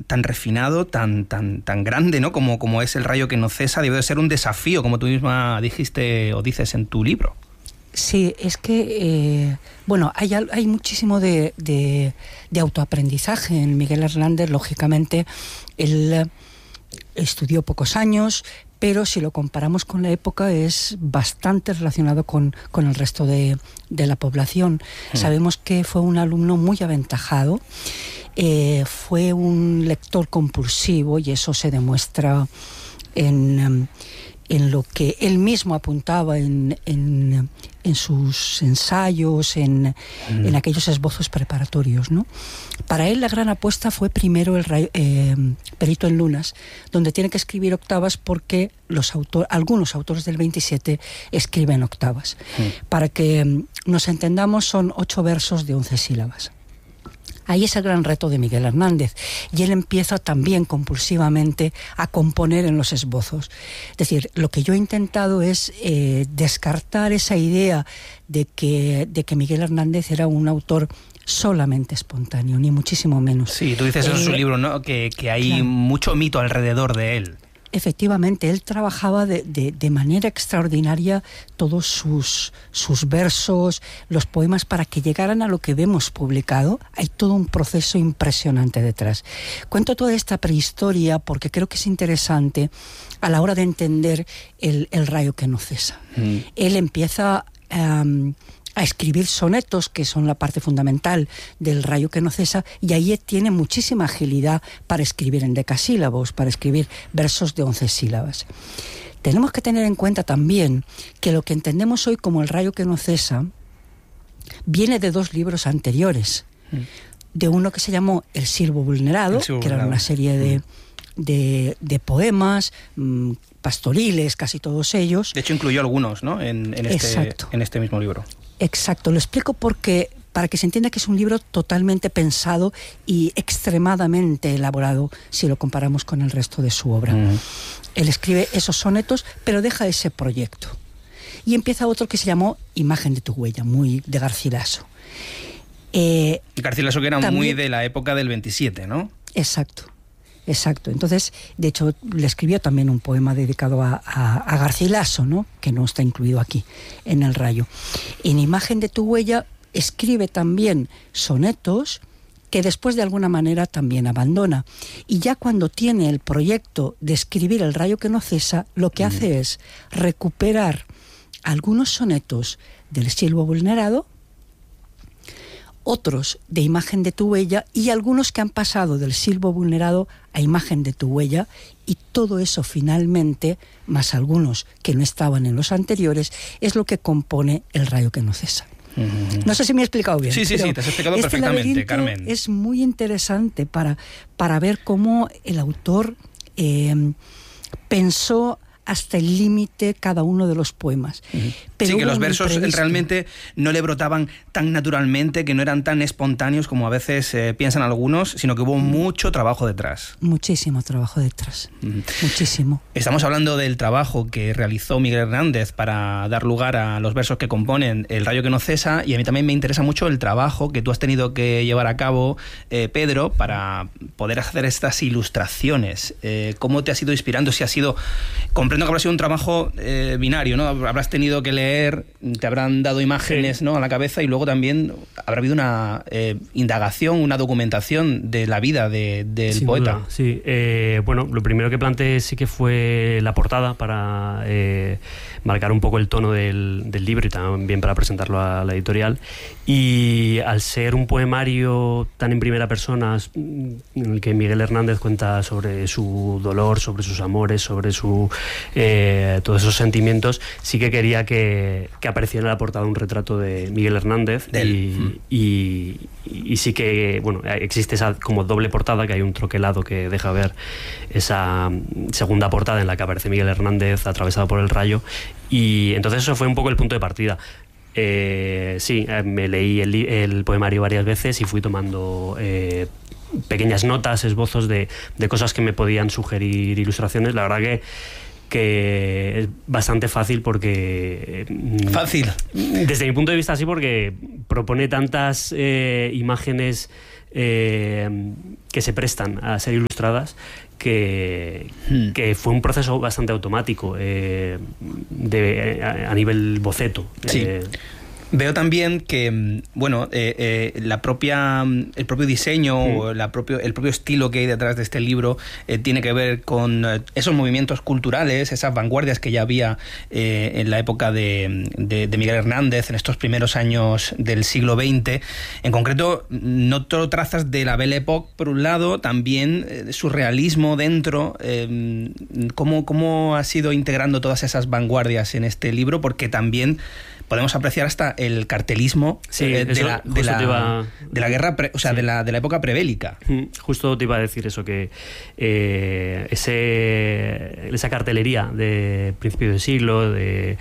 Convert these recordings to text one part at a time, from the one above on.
tan refinado, tan grande, ¿no? Como es El rayo que no cesa, debe de ser un desafío, como tú misma dijiste o dices en tu libro. Sí, es que, hay muchísimo de autoaprendizaje en Miguel Hernández. Lógicamente, él estudió pocos años, pero si lo comparamos con la época es bastante relacionado con el resto de la población. Sabemos que fue un alumno muy aventajado, fue un lector compulsivo, y eso se demuestra en lo que él mismo apuntaba en sus ensayos, en aquellos esbozos preparatorios, ¿no? Para él la gran apuesta fue primero Perito en Lunas, donde tiene que escribir octavas porque algunos autores del 27 escriben octavas. Para que nos entendamos, son 8 versos de 11 sílabas. Ahí es el gran reto de Miguel Hernández, y él empieza también compulsivamente a componer en los esbozos. Es decir, lo que yo he intentado es descartar esa idea de que Miguel Hernández era un autor solamente espontáneo, ni muchísimo menos. Sí, tú dices eso en su libro, ¿no? Que hay mucho mito alrededor de él. Efectivamente, él trabajaba de manera extraordinaria todos sus versos, los poemas, para que llegaran a lo que vemos publicado. Hay todo un proceso impresionante detrás. Cuento toda esta prehistoria porque creo que es interesante a la hora de entender el rayo que no cesa. Él empieza a escribir sonetos, que son la parte fundamental del rayo que no cesa, y ahí tiene muchísima agilidad para escribir en decasílabos, para escribir versos de 11 sílabas. Tenemos que tener en cuenta también que lo que entendemos hoy como el rayo que no cesa viene de 2 libros anteriores. De uno que se llamó El silbo vulnerado, que era una serie de poemas pastoriles, casi todos ellos. De hecho, incluyó algunos, ¿no? en este mismo libro. Exacto, lo explico porque para que se entienda que es un libro totalmente pensado y extremadamente elaborado si lo comparamos con el resto de su obra. Él escribe esos sonetos, pero deja ese proyecto. Y empieza otro que se llamó Imagen de tu huella, muy de Garcilaso. Garcilaso, que era también muy de la época del 27, ¿no? Exacto. Entonces, de hecho, le escribió también un poema dedicado a Garcilaso, ¿no? Que no está incluido aquí, en El rayo. En Imagen de tu huella escribe también sonetos que después de alguna manera también abandona. Y ya cuando tiene el proyecto de escribir El rayo que no cesa, lo que hace es recuperar algunos sonetos del silbo vulnerado, otros de Imagen de tu huella, y algunos que han pasado del silbo vulnerado a Imagen de tu huella, y todo eso finalmente, más algunos que no estaban en los anteriores, es lo que compone El rayo que no cesa. No sé si me he explicado bien. Sí, te has explicado perfectamente, Carmen. Es muy interesante para ver cómo el autor pensó hasta el límite cada uno de los poemas. Pero sí, que los versos realmente no le brotaban tan naturalmente, que no eran tan espontáneos como a veces piensan algunos, sino que hubo mucho trabajo detrás. Muchísimo trabajo detrás, muchísimo. Estamos hablando del trabajo que realizó Miguel Hernández para dar lugar a los versos que componen El rayo que no cesa, y a mí también me interesa mucho el trabajo que tú has tenido que llevar a cabo, Pedro, para poder hacer estas ilustraciones. ¿Cómo te has ido inspirando? Si ha sido... Comprendo que habrá sido un trabajo binario, ¿no? Habrás tenido que leer, te habrán dado imágenes, sí, ¿no?, a la cabeza, y luego también habrá habido una indagación, una documentación de la vida del Sin poeta. Duda, sí. Bueno, lo primero que planteé sí que fue la portada para marcar un poco el tono del libro y también para presentarlo a la editorial. Y al ser un poemario tan en primera persona, en el que Miguel Hernández cuenta sobre su dolor, sobre sus amores, sobre todos esos sentimientos, sí que quería que apareciera en la portada un retrato de Miguel Hernández. Y sí que, bueno, existe esa como doble portada, que hay un troquelado que deja ver esa segunda portada en la que aparece Miguel Hernández atravesado por el rayo, y entonces eso fue un poco el punto de partida. Me leí el poemario varias veces y fui tomando pequeñas notas, esbozos de cosas que me podían sugerir ilustraciones. La verdad que es bastante fácil porque... ¿Fácil? Desde mi punto de vista sí, porque propone tantas imágenes que se prestan a ser ilustradas, que fue un proceso bastante automático a nivel boceto. Sí. Veo también que, bueno, el propio diseño o el propio estilo que hay detrás de este libro tiene que ver con esos movimientos culturales, esas vanguardias que ya había en la época de Miguel Hernández, en estos primeros años del siglo XX. En concreto, noto trazas de la Belle Époque, por un lado, también surrealismo dentro. ¿Cómo has ido integrando todas esas vanguardias en este libro? Porque también podemos apreciar hasta el cartelismo de la guerra, de la época prebélica. Justo te iba a decir eso, que esa cartelería de principio de siglo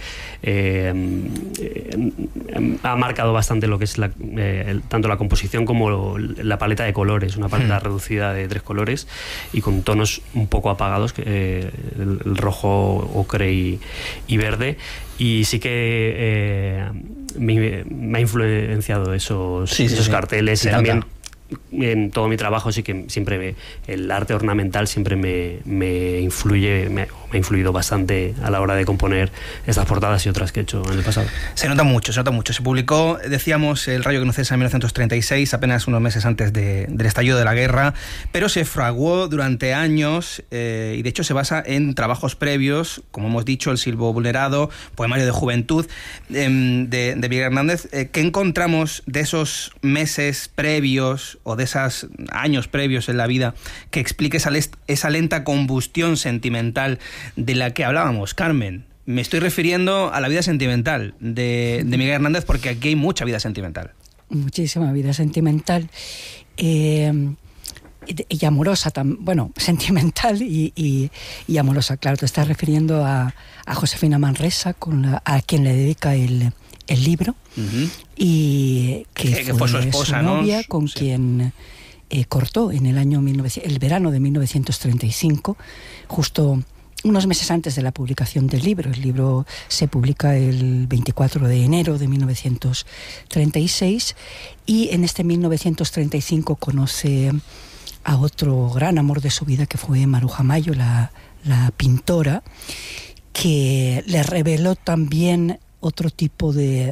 ha marcado bastante lo que es tanto la composición como la paleta de colores, una paleta reducida de 3 colores y con tonos un poco apagados, el rojo, ocre y verde. Y sí que me ha influenciado esos carteles, y también en todo mi trabajo sí que siempre el arte ornamental siempre me influye, me ha influido bastante a la hora de componer estas portadas y otras que he hecho en el pasado. Se nota mucho. Se publicó, decíamos, El rayo que no cesa en 1936, apenas unos meses antes del estallido de la guerra, pero se fraguó durante años y de hecho se basa en trabajos previos, como hemos dicho, El silbo vulnerado, poemario de juventud de Miguel Hernández. ¿Qué encontramos de esos meses previos o de esos años previos en la vida que explique esa lenta combustión sentimental de la que hablábamos, Carmen? Me estoy refiriendo a la vida sentimental de Miguel Hernández, porque aquí hay mucha vida sentimental. Muchísima vida sentimental y amorosa, sentimental y amorosa. Claro, te estás refiriendo a Josefina Manresa, a quien le dedica el libro, y que fue su esposa, su novia, ¿no? Con quien cortó en el verano de 1935, justo unos meses antes de la publicación del libro. El libro se publica el 24 de enero de 1936 y en este 1935 conoce a otro gran amor de su vida, que fue Maruja Mayo, la pintora, que le reveló también otro tipo de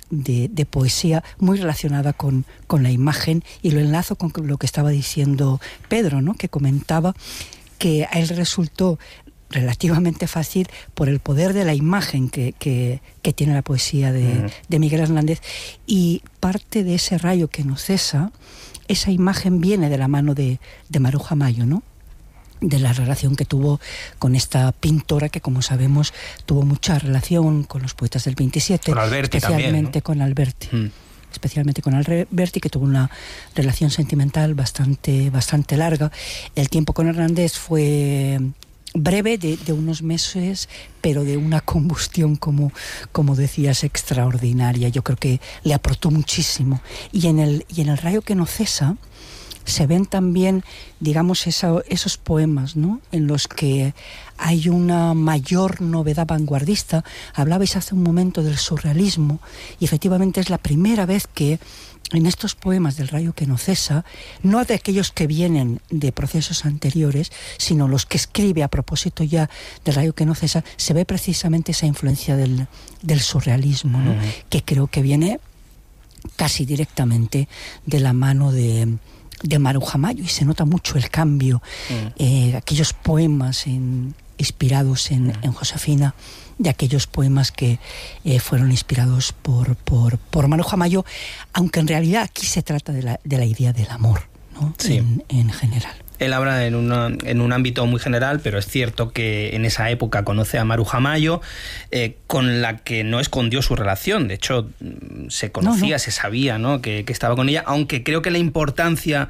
poesía muy relacionada con la imagen, y lo enlazo con lo que estaba diciendo Pedro, ¿no? Que comentaba que a él resultó relativamente fácil por el poder de la imagen que tiene la poesía de Miguel Hernández, y parte de ese rayo que no cesa, esa imagen viene de la mano de Maruja Mayo, ¿no? De la relación que tuvo con esta pintora que, como sabemos, tuvo mucha relación con los poetas del 27, con Alberti especialmente también, ¿no? Con Alberti. Especialmente con Alberti, que tuvo una relación sentimental bastante larga. El tiempo con Hernández fue breve, de unos meses, pero de una combustión, como decías, extraordinaria. Yo creo que le aportó muchísimo. Y en el rayo que no cesa se ven también, digamos, esos poemas, ¿no? En los que hay una mayor novedad vanguardista. Hablabais hace un momento del surrealismo, y efectivamente es la primera vez que en estos poemas del rayo que no cesa, no de aquellos que vienen de procesos anteriores, sino los que escribe a propósito ya del rayo que no cesa, se ve precisamente esa influencia del surrealismo, ¿no? Que creo que viene casi directamente de la mano de Maruja Mayo, y se nota mucho el cambio. Aquellos poemas inspirados en Josefina, de aquellos poemas que fueron inspirados por Maruja Mayo, aunque en realidad aquí se trata de la idea del amor, ¿no? Sí. En general. Él habla en un ámbito muy general, pero es cierto que en esa época conoce a Maruja Mayo, con la que no escondió su relación. De hecho, se conocía, se sabía, ¿no? que estaba con ella, aunque creo que la importancia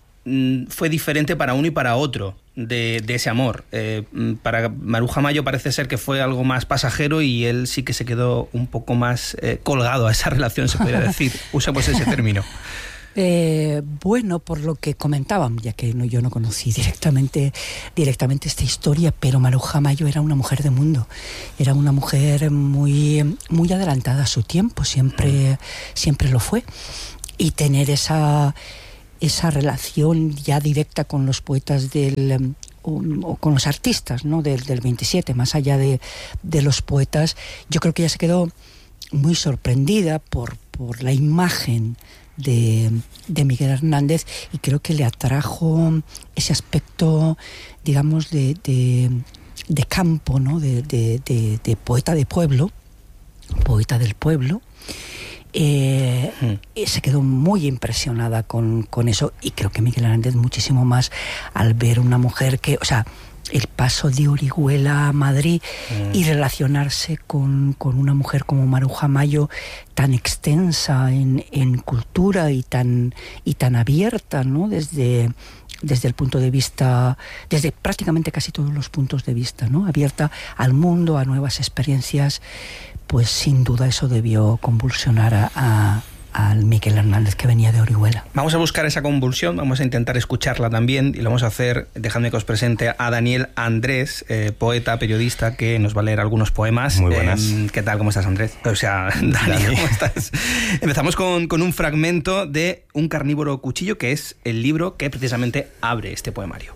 fue diferente para uno y para otro de ese amor. Para Maruja Mayo parece ser que fue algo más pasajero, y él sí que se quedó un poco más colgado a esa relación, se podría decir. Usamos ese término. Bueno, por lo que comentaban, ya que yo no conocí directamente esta historia, pero Maruja Mayo era una mujer de mundo, era una mujer muy, muy adelantada a su tiempo, siempre lo fue, y tener esa esa relación ya directa con los poetas o con los artistas, ¿no? del 27, más allá de los poetas. Yo creo que ella se quedó muy sorprendida por la imagen de Miguel Hernández, y creo que le atrajo ese aspecto, digamos, de campo, ¿no? de poeta de pueblo, poeta del pueblo. Se quedó muy impresionada con eso, y creo que Miguel Hernández muchísimo más al ver una mujer que, o sea, el paso de Orihuela a Madrid y relacionarse con una mujer como Maruja Mayo, tan extensa en cultura y tan abierta, ¿no? Desde el punto de vista, desde prácticamente casi todos los puntos de vista, ¿no? Abierta al mundo, a nuevas experiencias. Pues sin duda eso debió convulsionar al Miguel Hernández que venía de Orihuela. Vamos a buscar esa convulsión, vamos a intentar escucharla también, y lo vamos a hacer, dejadme que os presente a Daniel Andrés, poeta, periodista, que nos va a leer algunos poemas. Muy buenas. ¿Qué tal? ¿Cómo estás, Andrés? O sea, Dani, ¿cómo estás? Empezamos con un fragmento de Un carnívoro cuchillo, que es el libro que precisamente abre este poemario.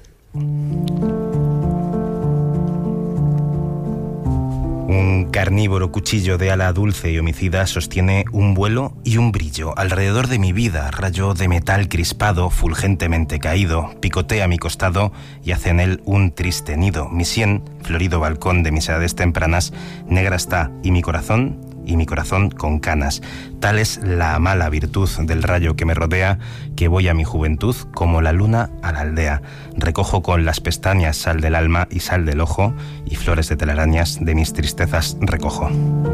Un carnívoro cuchillo de ala dulce y homicida sostiene un vuelo y un brillo alrededor de mi vida. Rayo de metal crispado, fulgentemente caído, picotea mi costado y hace en él un triste nido. Mi sien, florido balcón de mis edades tempranas, negra está, y mi corazón con canas. Tal es la mala virtud del rayo que me rodea, que voy a mi juventud como la luna a la aldea. Recojo con las pestañas sal del alma y sal del ojo, y flores de telarañas de mis tristezas recojo.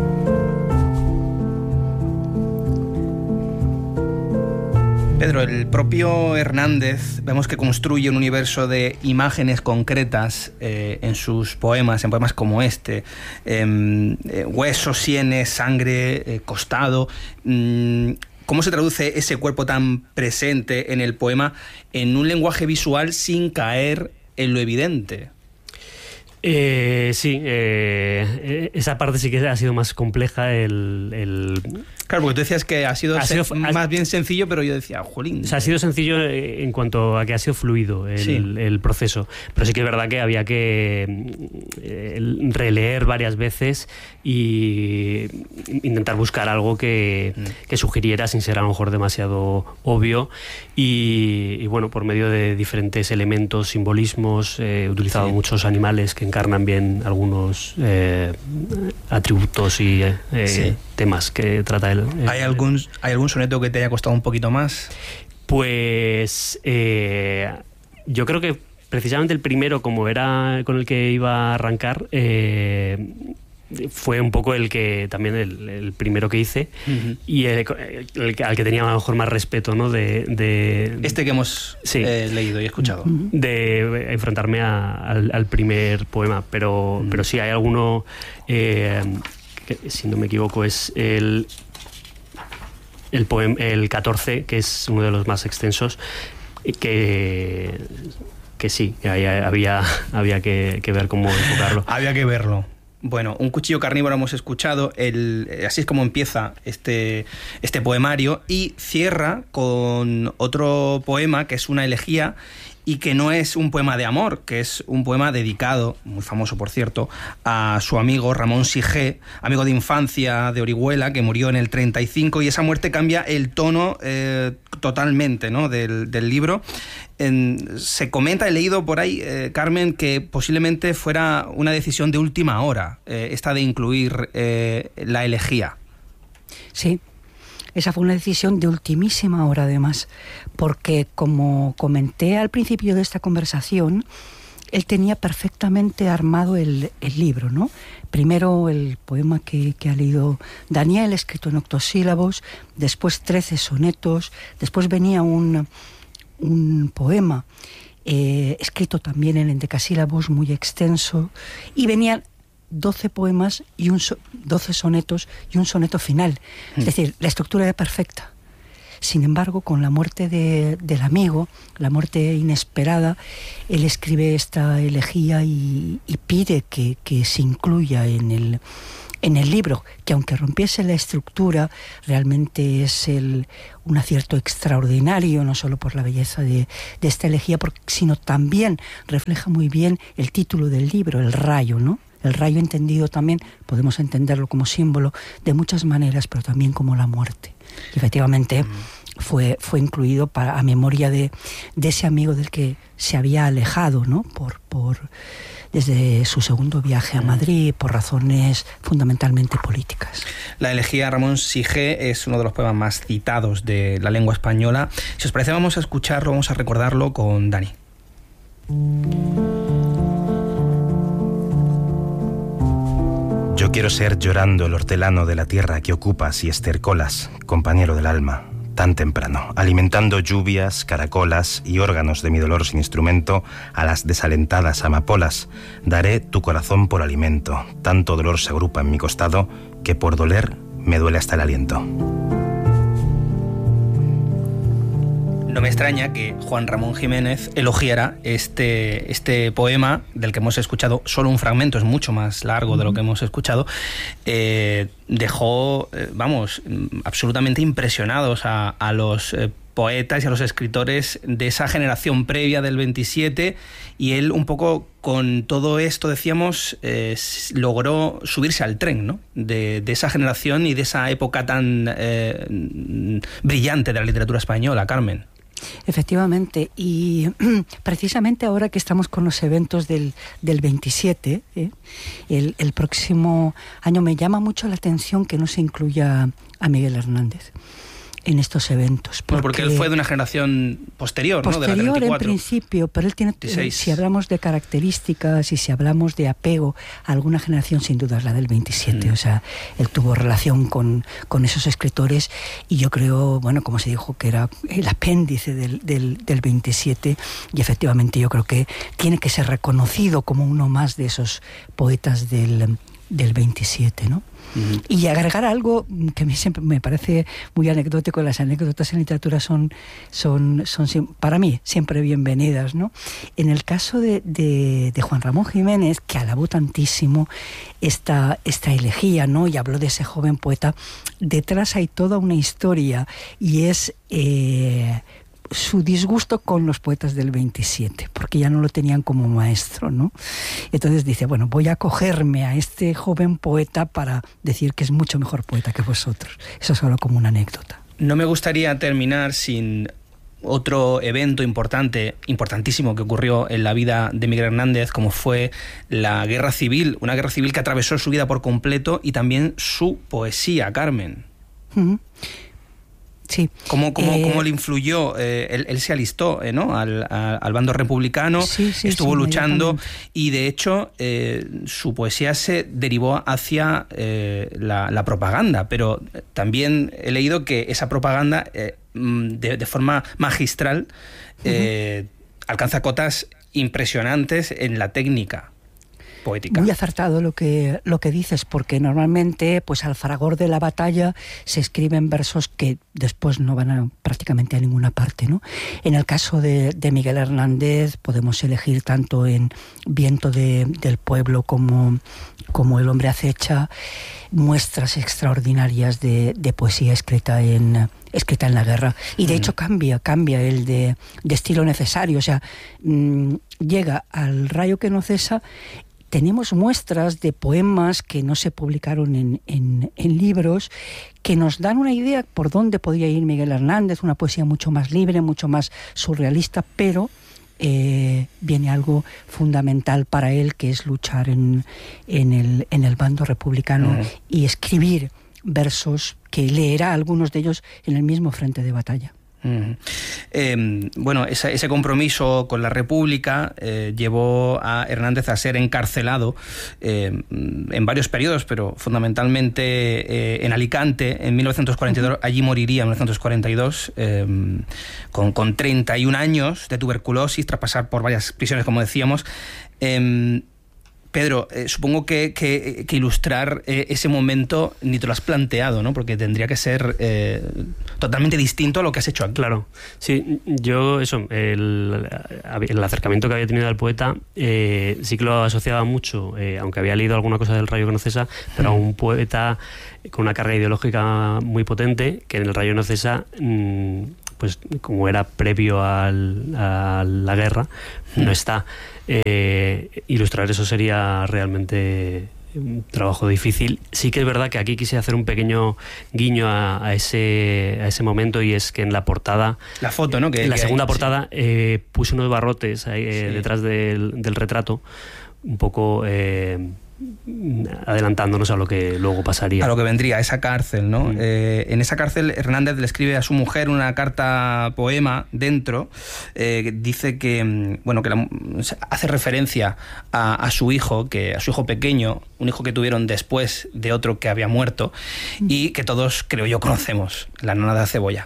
Pedro, el propio Hernández vemos que construye un universo de imágenes concretas en sus poemas, en poemas como este. Huesos, sienes, sangre, costado. ¿Cómo se traduce ese cuerpo tan presente en el poema en un lenguaje visual sin caer en lo evidente? Sí, esa parte sí que ha sido más compleja. Claro, porque tú decías que ha sido más bien sencillo, pero yo decía, jolín. O sea, ha sido sencillo en cuanto a que ha sido fluido el proceso. Pero sí que es verdad que había que releer varias veces y intentar buscar algo que sugiriera sin ser a lo mejor demasiado obvio. Y bueno, por medio de diferentes elementos, simbolismos, he utilizado muchos animales que encarnan bien algunos atributos y temas que trata él. ¿Hay algún soneto que te haya costado un poquito más? Pues yo creo que precisamente el primero, como era con el que iba a arrancar, fue un poco el que también el primero que hice, y al que tenía a lo mejor más respeto, ¿no? Este que hemos leído y escuchado. De enfrentarme al primer poema, pero sí hay alguno que, si no me equivoco, es el 14, que es uno de los más extensos, que sí, que había que ver cómo enfocarlo. Había que verlo. Bueno, Un cuchillo carnívoro hemos escuchado, así es como empieza este poemario, y cierra con otro poema que es una elegía y que no es un poema de amor, que es un poema dedicado, muy famoso por cierto, a su amigo Ramón Sigé, amigo de infancia de Orihuela, que murió en el 35, y esa muerte cambia el tono totalmente, ¿no? del libro. Se comenta, he leído por ahí, Carmen, que posiblemente fuera una decisión de última hora, esta de incluir la elegía. Sí. Esa fue una decisión de ultimísima hora, además, porque, como comenté al principio de esta conversación, él tenía perfectamente armado el libro, ¿no? Primero el poema que ha leído Daniel, escrito en octosílabos, después 13 sonetos, después venía un poema escrito también en endecasílabos, muy extenso, y venían 12 poemas y 12 sonetos y un soneto final. Es decir, la estructura era perfecta. Sin embargo, con la muerte del amigo, la muerte inesperada, él escribe esta elegía y pide que se incluya en el libro, que aunque rompiese la estructura, realmente es un acierto extraordinario, no solo por la belleza de esta elegía, sino también refleja muy bien el título del libro, El rayo, ¿no? El rayo entendido también, podemos entenderlo como símbolo de muchas maneras, pero también como la muerte. Y efectivamente fue incluido a memoria de ese amigo del que se había alejado, ¿no? Desde su segundo viaje a Madrid, por razones fundamentalmente políticas. La elegía Ramón Sige es uno de los poemas más citados de la lengua española. Si os parece, vamos a escucharlo, vamos a recordarlo con Dani. Yo quiero ser llorando el hortelano de la tierra que ocupas y estercolas, compañero del alma, tan temprano, alimentando lluvias, caracolas y órganos de mi dolor sin instrumento a las desalentadas amapolas. Daré tu corazón por alimento, tanto dolor se agrupa en mi costado que por doler me duele hasta el aliento. No me extraña que Juan Ramón Jiménez elogiara este poema, del que hemos escuchado solo un fragmento, es mucho más largo de lo que hemos escuchado. Dejó, absolutamente impresionados a los poetas y a los escritores de esa generación previa del 27, y él un poco con todo esto, decíamos, logró subirse al tren, ¿no? de esa generación y de esa época tan brillante de la literatura española, Carmen. Efectivamente, y precisamente ahora que estamos con los eventos del 27, el próximo año, me llama mucho la atención que no se incluya a Miguel Hernández en estos eventos. Porque él fue de una generación posterior, ¿no? De la 34. En principio, pero él tiene, si hablamos de características y si hablamos de apego a alguna generación, sin duda es la del 27. O sea, él tuvo relación con esos escritores, y yo creo, como se dijo, que era el apéndice del 27, y efectivamente yo creo que tiene que ser reconocido como uno más de esos poetas del 27, ¿no? Y agregar algo que a mí siempre me parece muy anecdótico. Las anécdotas en literatura son para mí siempre bienvenidas, ¿no? En el caso de Juan Ramón Jiménez, que alabó tantísimo esta elegía, ¿no? Y habló de ese joven poeta, detrás hay toda una historia, y es su disgusto con los poetas del 27, porque ya no lo tenían como maestro, ¿no? Entonces dice, voy a acogerme a este joven poeta para decir que es mucho mejor poeta que vosotros. Eso es solo como una anécdota. No me gustaría terminar sin otro evento importantísimo que ocurrió en la vida de Miguel Hernández, como fue la Guerra Civil, una guerra civil que atravesó su vida por completo y también su poesía, Carmen. Sí. ¿Cómo le influyó? Él se alistó, ¿no? al bando republicano, estuvo luchando, y de hecho su poesía se derivó hacia la propaganda, pero también he leído que esa propaganda de forma magistral alcanza cotas impresionantes en la técnica poética. Muy acertado lo que dices, porque normalmente, pues al fragor de la batalla se escriben versos que después no van prácticamente a ninguna parte, ¿no? En el caso de Miguel Hernández podemos elegir tanto en Viento del pueblo como El hombre acecha, muestras extraordinarias de poesía escrita en la guerra, y de hecho cambia el de estilo necesario, o sea, llega al rayo que no cesa. Tenemos muestras de poemas que no se publicaron en libros, que nos dan una idea por dónde podía ir Miguel Hernández, una poesía mucho más libre, mucho más surrealista, pero viene algo fundamental para él, que es luchar en el bando republicano y escribir versos que leerá algunos de ellos en el mismo frente de batalla. Ese compromiso con la República llevó a Hernández a ser encarcelado en varios periodos, pero fundamentalmente en Alicante en 1942. Allí moriría en 1942 con 31 años de tuberculosis, tras pasar por varias prisiones, como decíamos. Pedro, supongo que ilustrar ese momento ni te lo has planteado, ¿no? Porque tendría que ser totalmente distinto a lo que has hecho aquí. Claro, sí, yo el acercamiento que había tenido al poeta sí que lo asociaba mucho, aunque había leído alguna cosa del Rayo que no cesa, pero a un poeta con una carga ideológica muy potente, que en el Rayo no cesa, pues como era previo a la guerra, no está. Ilustrar eso sería realmente un trabajo difícil. Sí que es verdad que aquí quise hacer un pequeño guiño a ese momento, y es que en la portada, la foto, ¿no? En la segunda portada puse unos barrotes ahí, detrás del retrato, un poco adelantándonos a lo que luego pasaría. A lo que vendría, a esa cárcel, ¿no? En esa cárcel Hernández le escribe a su mujer una carta poema dentro, dice que, bueno, que hace referencia a su hijo, a su hijo pequeño, un hijo que tuvieron después de otro que había muerto, y que todos, creo yo, conocemos, La nona de la cebolla.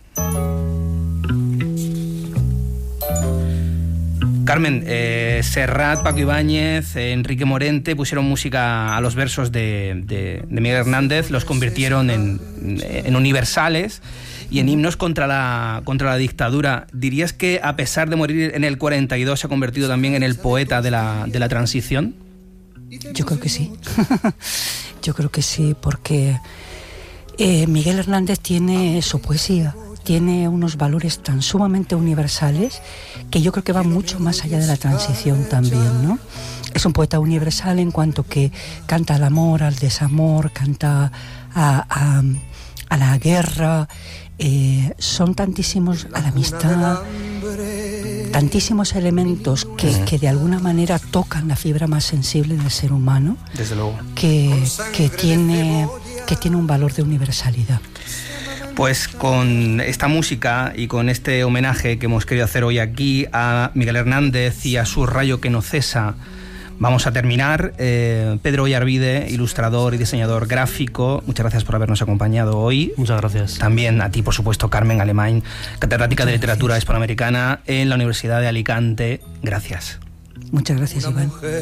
Carmen, Serrat, Paco Ibáñez, Enrique Morente pusieron música a los versos de Miguel Hernández, los convirtieron en universales y en himnos contra la dictadura. ¿Dirías que a pesar de morir en el 42 se ha convertido también en el poeta de la transición? Yo creo que sí. Yo creo que sí, porque Miguel Hernández tiene su poesía, tiene unos valores tan sumamente universales que yo creo que va mucho más allá de la transición también, ¿no? Es un poeta universal en cuanto que canta al amor, al desamor, canta a la guerra, son tantísimos, a la amistad, tantísimos elementos que de alguna manera tocan la fibra más sensible del ser humano. Desde luego. Que tiene un valor de universalidad. Pues con esta música y con este homenaje que hemos querido hacer hoy aquí a Miguel Hernández y a su Rayo que no cesa, vamos a terminar. Pedro Oyarbide, ilustrador y diseñador gráfico, muchas gracias por habernos acompañado hoy. Muchas gracias. También a ti, por supuesto, Carmen Alemany, catedrática de literatura hispanoamericana en la Universidad de Alicante. Gracias. Muchas gracias, Iván.